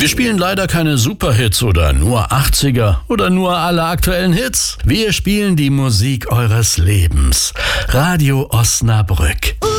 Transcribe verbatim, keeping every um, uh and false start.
Wir spielen leider keine Superhits oder nur achtziger oder nur alle aktuellen Hits. Wir spielen die Musik eures Lebens. Radio Osnabrück.